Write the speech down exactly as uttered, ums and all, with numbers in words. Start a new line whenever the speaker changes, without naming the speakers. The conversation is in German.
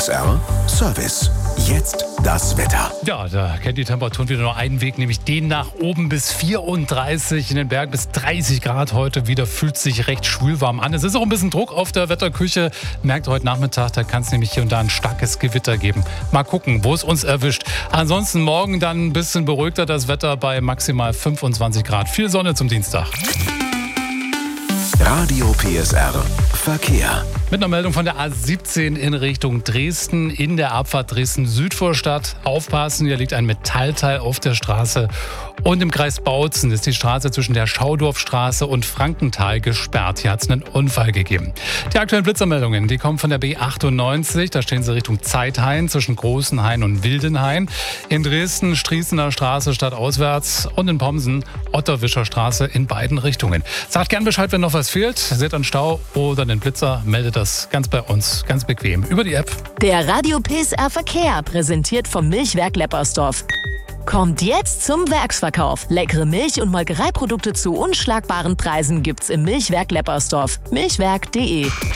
S R Service. Jetzt das Wetter.
Ja, da kennt die Temperaturen wieder nur einen Weg, nämlich den nach oben bis vierunddreißig, in den Bergen bis dreißig Grad heute wieder. Fühlt sich recht schwülwarm an. Es ist auch ein bisschen Druck auf der Wetterküche. Merkt heute Nachmittag, da kann es nämlich hier und da ein starkes Gewitter geben. Mal gucken, wo es uns erwischt. Ansonsten morgen dann ein bisschen beruhigter das Wetter bei maximal fünfundzwanzig Grad. Viel Sonne zum Dienstag.
Radio P S R Verkehr.
Mit einer Meldung von der A siebzehn in Richtung Dresden, in der Abfahrt Dresden-Südvorstadt. Aufpassen, hier liegt ein Metallteil auf der Straße. Und im Kreis Bautzen ist die Straße zwischen der Schaudorfstraße und Frankenthal gesperrt. Hier hat es einen Unfall gegeben. Die aktuellen Blitzermeldungen, die kommen von der B achtundneunzig. Da stehen sie Richtung Zeithain zwischen Großenhain und Wildenhain. In Dresden Strießener Straße stadtauswärts und in Pomsen Otterwischer Straße in beiden Richtungen. Sagt gern Bescheid, wenn noch was fehlt. Seht einen Stau oder den Blitzer, meldet das ganz bei uns, ganz bequem über die App.
Der Radio P S R Verkehr, präsentiert vom Milchwerk Leppersdorf. Kommt jetzt zum Werksverkauf. Leckere Milch- und Molkereiprodukte zu unschlagbaren Preisen gibt's im Milchwerk Leppersdorf. milchwerk punkt de